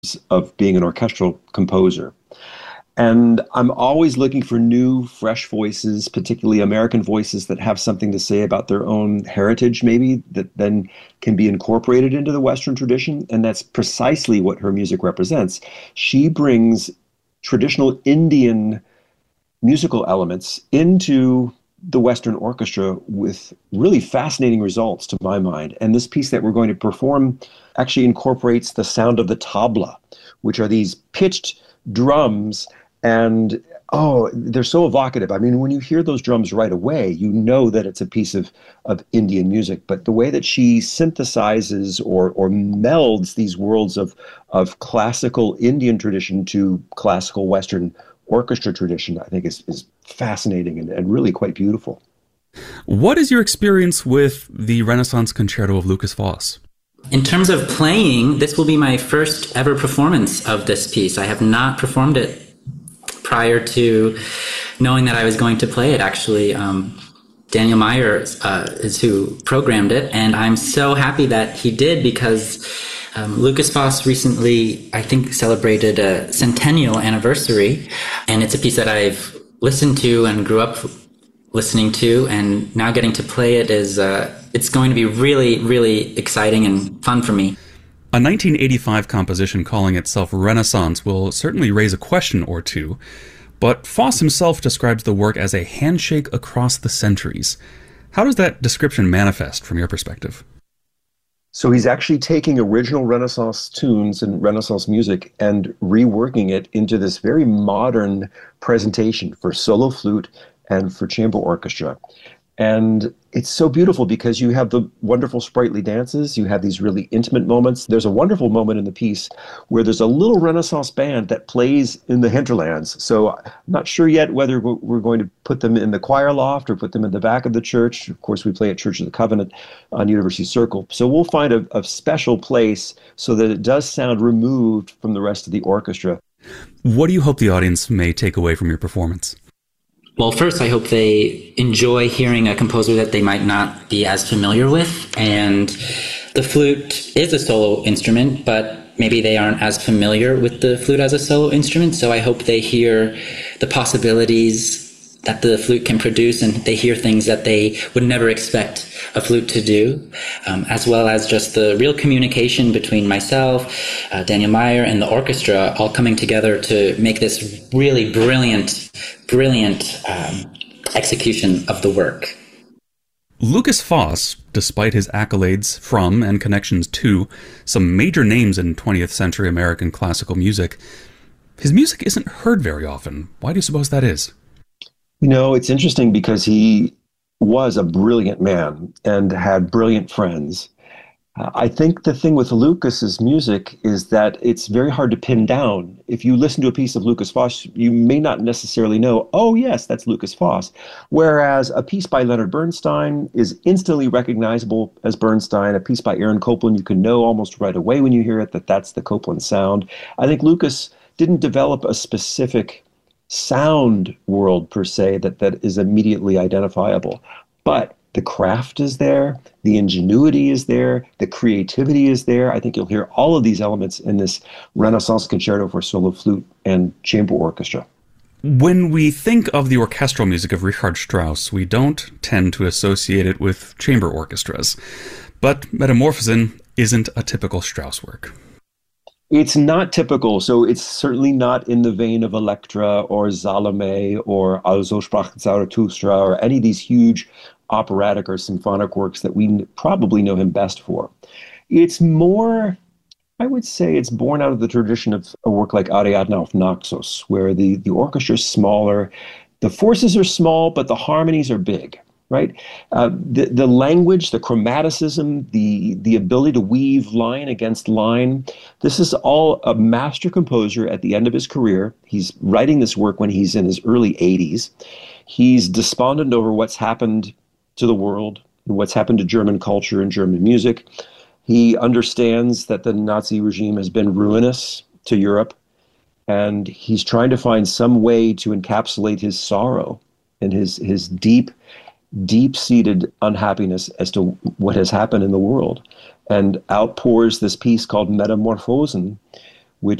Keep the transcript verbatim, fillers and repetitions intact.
of being an orchestral composer. And I'm always looking for new, fresh voices, particularly American voices that have something to say about their own heritage, maybe, that then can be incorporated into the Western tradition. And that's precisely what her music represents. She brings traditional Indian musical elements into the Western orchestra with really fascinating results, to my mind. And this piece that we're going to perform actually incorporates the sound of the tabla, which are these pitched drums. And oh, they're so evocative. I mean, when you hear those drums right away, you know that it's a piece of, of Indian music. But the way that she synthesizes or or melds these worlds of of classical Indian tradition to classical Western orchestra tradition, I think is, is fascinating and, and really quite beautiful. What is your experience with the Renaissance Concerto of Lukas Foss? In terms of playing, this will be my first ever performance of this piece. I have not performed it prior to knowing that I was going to play it, actually. Um, Daniel Meyer uh, is who programmed it, and I'm so happy that he did, because um, Lukas Foss recently, I think, celebrated a centennial anniversary, and it's a piece that I've listened to and grew up listening to, and now getting to play it is, uh, it's going to be really, really exciting and fun for me. A nineteen eighty-five composition calling itself Renaissance will certainly raise a question or two, but Foss himself describes the work as a handshake across the centuries. How does that description manifest from your perspective? So he's actually taking original Renaissance tunes and Renaissance music and reworking it into this very modern presentation for solo flute and for chamber orchestra. And it's so beautiful because you have the wonderful sprightly dances, you have these really intimate moments. There's a wonderful moment in the piece where there's a little Renaissance band that plays in the hinterlands. So I'm not sure yet whether we're going to put them in the choir loft or put them in the back of the church. Of course, we play at Church of the Covenant on University Circle. So we'll find a, a special place so that it does sound removed from the rest of the orchestra. What do you hope the audience may take away from your performance? Well, first, I hope they enjoy hearing a composer that they might not be as familiar with. And the flute is a solo instrument, but maybe they aren't as familiar with the flute as a solo instrument. So I hope they hear the possibilities that the flute can produce, and they hear things that they would never expect a flute to do, um, as well as just the real communication between myself, uh, Daniel Meyer, and the orchestra all coming together to make this really brilliant, brilliant um, execution of the work. Lukas Foss, despite his accolades from and connections to some major names in twentieth century American classical music, his music isn't heard very often. Why do you suppose that is? You know, it's interesting because he was a brilliant man and had brilliant friends. Uh, I think the thing with Lukas's music is that it's very hard to pin down. If you listen to a piece of Lukas Foss, you may not necessarily know, oh yes, that's Lukas Foss. Whereas a piece by Leonard Bernstein is instantly recognizable as Bernstein. A piece by Aaron Copland, you can know almost right away when you hear it that that's the Copland sound. I think Lukas didn't develop a specific sound world per se that, that is immediately identifiable. But the craft is there, the ingenuity is there, the creativity is there. I think you'll hear all of these elements in this Renaissance Concerto for solo flute and chamber orchestra. When we think of the orchestral music of Richard Strauss, we don't tend to associate it with chamber orchestras. But Metamorphosen isn't a typical Strauss work. It's not typical, so it's certainly not in the vein of Elektra or Salome or Also sprach Zarathustra or any of these huge operatic or symphonic works that we probably know him best for. It's more, I would say it's born out of the tradition of a work like Ariadne auf Naxos, where the, the orchestra is smaller, the forces are small, but the harmonies are big. Right, uh, the the language, the chromaticism, the the ability to weave line against line. This is all a master composer at the end of his career. He's writing this work when he's in his early eighties. He's despondent over what's happened to the world, what's happened to German culture and German music. He understands that the Nazi regime has been ruinous to Europe, and he's trying to find some way to encapsulate his sorrow and his his deep. deep-seated unhappiness as to what has happened in the world, and outpours this piece called Metamorphosen